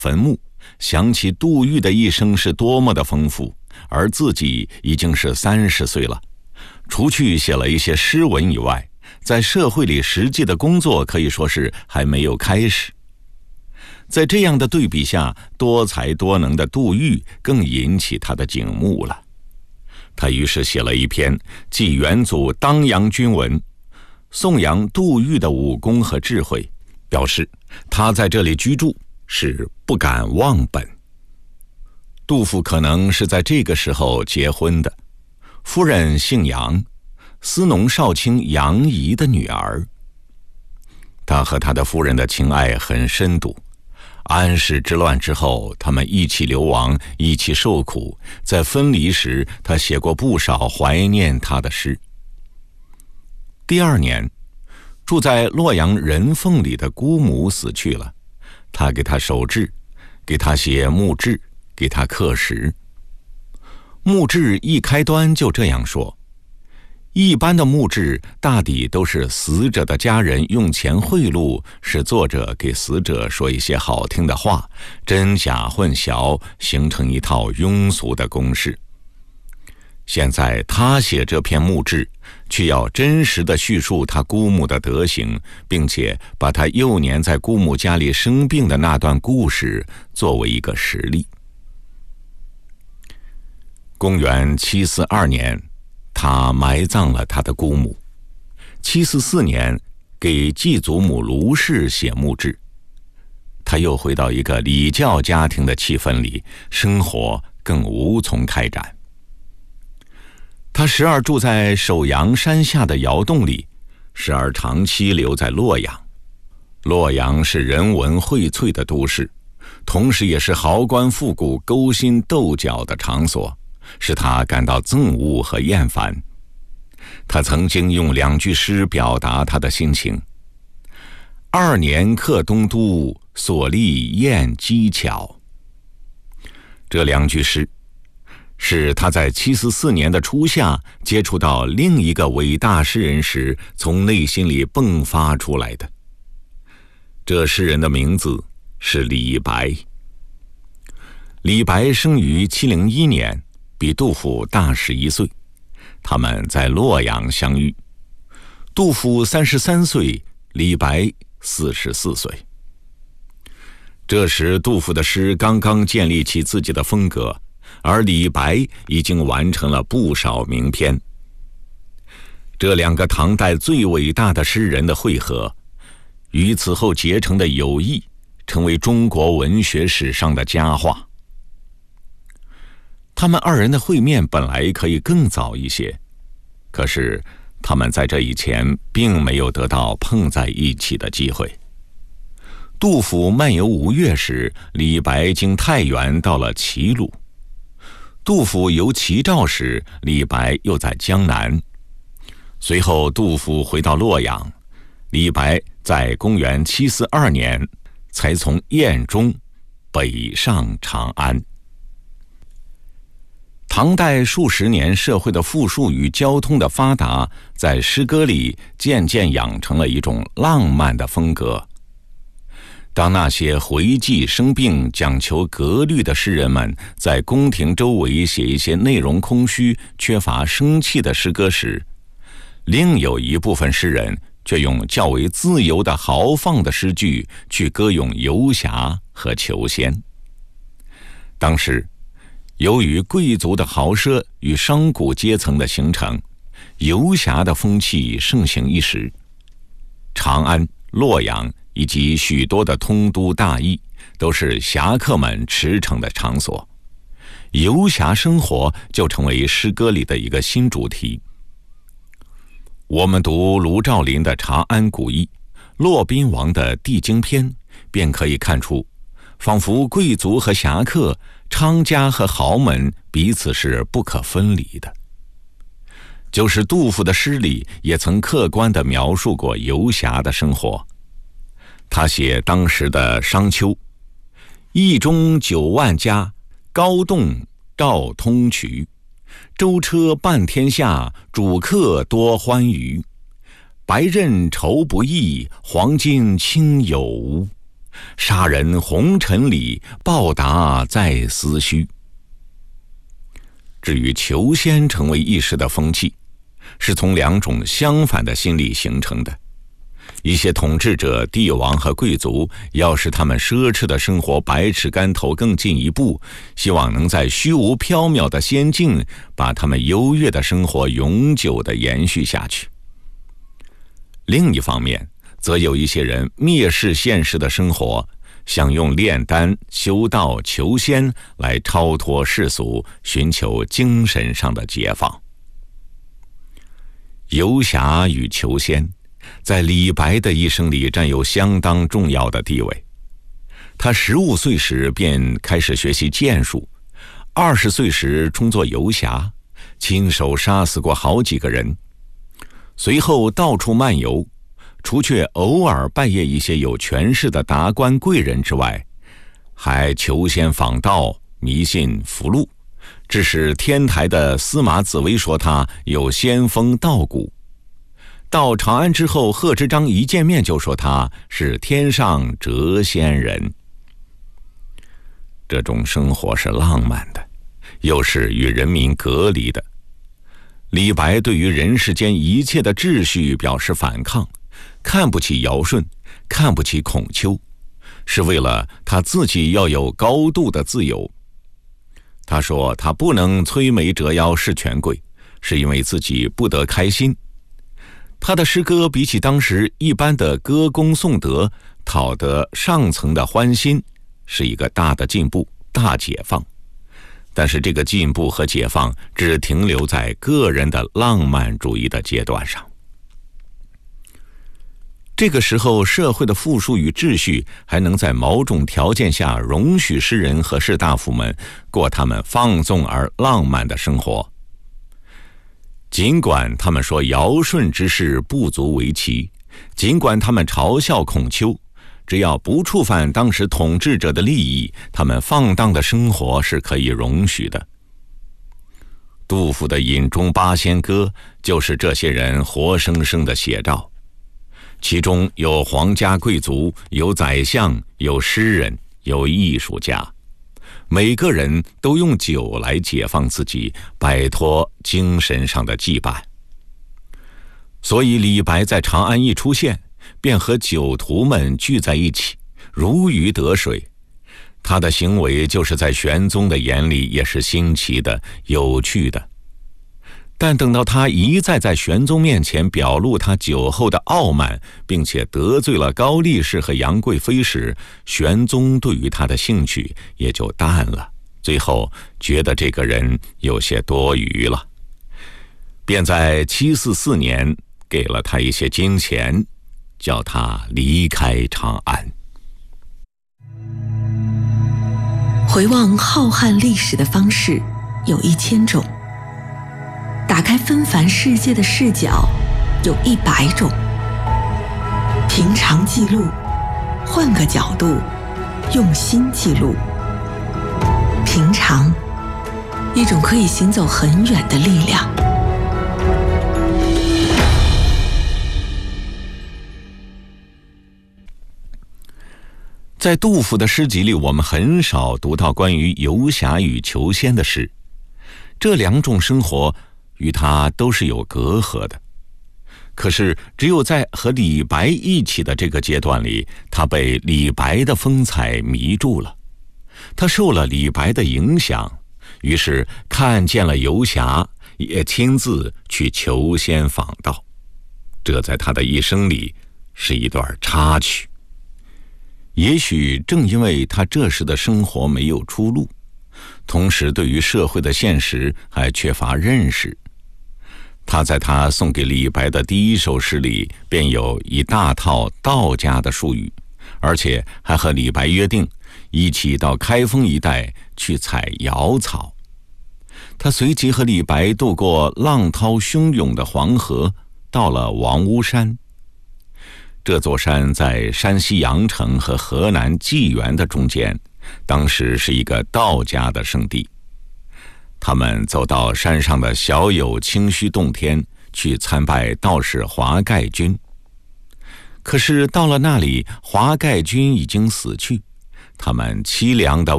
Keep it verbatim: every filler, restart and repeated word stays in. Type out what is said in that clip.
坟墓，想起杜预的一生是多么的丰富，而自己已经是三十岁了。除去写了一些诗文以外，在社会里实际的工作可以说是还没有开始。在这样的对比下，多才多能的杜预更引起他的景目了。他于是写了一篇继元祖当阳君文，颂扬杜预的武功和智慧，表示他在这里居住是不敢忘本。杜甫可能是在这个时候结婚的，夫人姓杨，司农少卿杨仪的女儿。他和他的夫人的情爱很深笃，安史之乱之后，他们一起流亡，一起受苦。在分离时，他写过不少怀念他的诗。第二年，住在洛阳人凤里的姑母死去了，他给他守制，给他写墓志，给他刻石。墓志一开端就这样说：一般的墓志大抵都是死者的家人用钱贿赂，使作者给死者说一些好听的话，真假混淆，形成一套庸俗的公式。现在他写这篇墓志，却要真实地叙述他姑母的德行，并且把他幼年在姑母家里生病的那段故事作为一个实例。公元七四二年，他埋葬了他的姑母。七四四年，给继祖母卢氏写墓志。他又回到一个礼教家庭的气氛里，生活更无从开展。他时而住在首阳山下的窑洞里，时而长期留在洛阳。洛阳是人文荟萃的都市，同时也是豪官富贾勾心斗角的场所，使他感到憎恶和厌烦。他曾经用两句诗表达他的心情：二年客东都，所立燕机巧。这两句诗是他在七四四年的初夏接触到另一个伟大诗人时从内心里迸发出来的。这诗人的名字是李白。李白生于七零一年，比杜甫大十一岁。他们在洛阳相遇。杜甫三十三岁，李白四十四岁。这时杜甫的诗刚刚建立起自己的风格，而李白已经完成了不少名篇。这两个唐代最伟大的诗人的会合，与此后结成的友谊，成为中国文学史上的佳话。他们二人的会面本来可以更早一些，可是他们在这以前并没有得到碰在一起的机会。杜甫漫游吴越时，李白经太原到了齐鲁；杜甫游齐赵时，李白又在江南。随后杜甫回到洛阳，李白在公元七四二年才从燕中北上长安。唐代数十年社会的富庶与交通的发达，在诗歌里渐渐养成了一种浪漫的风格。当那些回忆生病、讲求格律的诗人们在宫廷周围写一些内容空虚、缺乏生气的诗歌时，另有一部分诗人却用较为自由的豪放的诗句去歌咏游侠和求仙。当时由于贵族的豪奢与商贾阶层的形成，游侠的风气盛行一时。长安、洛阳以及许多的通都大邑都是侠客们驰骋的场所，游侠生活就成为诗歌里的一个新主题。我们读卢照邻的《长安古意》，骆宾王的《地经篇》，便可以看出，仿佛贵族和侠客、娼家和豪门彼此是不可分离的。就是杜甫的诗里也曾客观地描述过游侠的生活。他写当时的商丘：邑中九万家，高洞照通衢。舟车半天下，主客多欢愉。白刃愁不易，黄金轻有无。 杀人红尘里，报答在思绪。至于求仙成为一时的风气，是从两种相反的心理形成的。一些统治者、帝王和贵族要使他们奢侈的生活百尺竿头更进一步，希望能在虚无缥缈的仙境把他们优越的生活永久地延续下去。另一方面，则有一些人蔑视现实的生活，想用炼丹、修道、求仙来超脱世俗，寻求精神上的解放。游侠与求仙在李白的一生里占有相当重要的地位。他十五岁时便开始学习剑术，二十岁时充作游侠，亲手杀死过好几个人。随后到处漫游，除却偶尔拜谒一些有权势的达官贵人之外，还求仙访道，迷信符箓，致使天台的司马紫薇说他有仙风道骨。到长安之后，贺知章一见面就说他是天上谪仙人。这种生活是浪漫的，又是与人民隔离的。李白对于人世间一切的秩序表示反抗，看不起尧舜，看不起孔丘，是为了他自己要有高度的自由。他说他不能摧眉折腰事权贵，是因为自己不得开心。他的诗歌比起当时一般的歌功颂德，讨得上层的欢心，是一个大的进步，大解放。但是这个进步和解放只停留在个人的浪漫主义的阶段上。这个时候，社会的富庶与秩序还能在某种条件下容许诗人和士大夫们过他们放纵而浪漫的生活。尽管他们说尧舜之事不足为奇，尽管他们嘲笑孔丘，只要不触犯当时统治者的利益，他们放荡的生活是可以容许的。杜甫的《饮中八仙歌》就是这些人活生生的写照，其中有皇家贵族，有宰相，有诗人，有艺术家，每个人都用酒来解放自己，摆脱精神上的羁绊。所以李白在长安一出现，便和酒徒们聚在一起，如鱼得水。他的行为就是在玄宗的眼里也是新奇的、有趣的。但等到他一再在玄宗面前表露他酒后的傲慢，并且得罪了高力士和杨贵妃时，玄宗对于他的兴趣也就淡了，最后觉得这个人有些多余了，便在七四四年给了他一些金钱，叫他离开长安。 回望浩瀚历史的方式有一千种，打开纷繁世界的视角有一百种。平常记录，换个角度，用心记录。平常，一种可以行走很远的力量。 在杜甫的诗集里，我们很少读到关于游侠与求仙的诗，这两种生活与他都是有隔阂的。可是只有在和李白一起的这个阶段里，他被李白的风采迷住了，他受了李白的影响，于是看见了游侠，也亲自去求仙访道。这在他的一生里是一段插曲。也许正因为他这时的生活没有出路，同时对于社会的现实还缺乏认识，他在他送给李白的第一首诗里便有一大套道家的术语，而且还和李白约定一起到开封一带去采瑶草。他随即和李白渡过浪涛汹涌的黄河，到了王屋山。这座山在山西阳城和河南济源的中间，当时是一个道家的圣地。他们走到山上的小有清虚洞天，去参拜道士华盖君。 可是到了那里，华盖军已经死去，他们凄凉地